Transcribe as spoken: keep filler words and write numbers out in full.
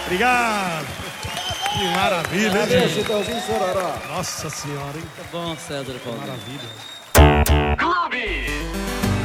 Obrigado. Que maravilha, hein, Valeu, gente? Chitãozinho Chororó. Nossa senhora, hein? Tá bom, César Paulo. Maravilha. Clube.